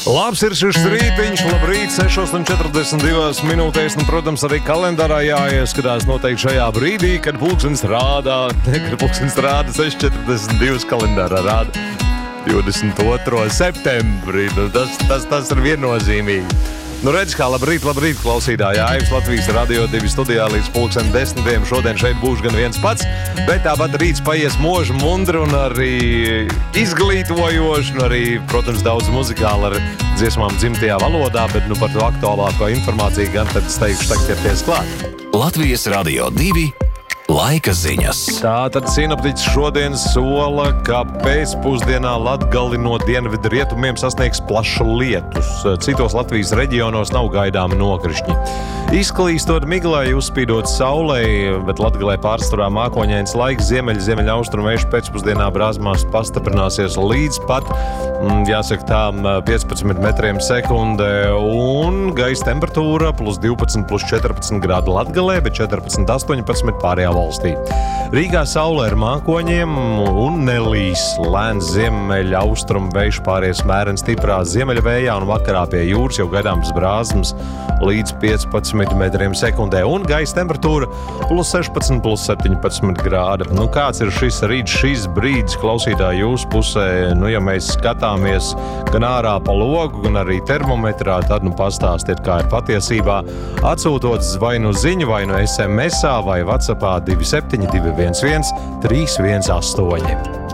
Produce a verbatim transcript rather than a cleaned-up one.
Labs ir šis rītiņš, labrīt, sešos un četrdesmit divas minūtēs, un, protams, arī kalendārā jāieskatās noteikti šajā brīdī, kad pulkstenis rādā, ne, kad pulkstenis rāda seši četrdesmit divi, kalendārā rāda divdesmit otro septembrī, nu, tas, tas, tas ir viennozīmīgi. Nu, redz, kā labrīt, labrīt, klausītāji, Aivs Latvijas Radio divi studijā līdz pulksten desmitiem. Šodien šeit būs gan viens pats, bet tāpat rīts paies možu mundru un arī izglītojoši, un arī, protams, daudz muzikāli ar dziesmām dzimtajā valodā, bet nu par to aktuālāko informāciju gan tad es teikšu tagad ķerties klāt. Latvijas Radio divi laika ziņas. Tātad sinoptiķis šodien sola, ka pēcpusdienā Latgali no dienvidu rietumiem sasniegs plašu lietus. Citos Latvijas reģionos nav gaidāmi nokrišņi. Izklīstot miglai, uzspīdot saulei, bet Latgalē pārsvarā mākoņains laiks, ziemeļ, ziemeļa austrumu vējš pēcpusdienā brāzmās pastiprināsies līdz pat, jāsaka tā, piecpadsmit metriem sekundē, un gaisa temperatūra plus divpadsmit, plus četrpadsmit grādi Latgalē, bet četrpadsmit, astoņpadsmit pārējā valstī. Rīgā saule ar mākoņiem un nelīs. Lēns ziemeļa austrumu vējš pāries mērens stiprā ziemeļa vējā, un vakarā pie jūras jau gaidāms brāzmas līdz piecpadsmit metriem sekundē, un gaisa temperatūra plus sešpadsmit, plus septiņpadsmit grādi. Nu, kāds ir šis rīts, šis brīdis, klausītāji, jūsu pusē? Nu, ja mēs skatāmies gan ārā pa logu, gan arī termometrā, tad nu pastāstiet, kā ir patiesībā, atsūtot vai nu ziņu, vai nu es em esā, vai WhatsAppā divi septiņi divi viens viens trīs viens astoņi.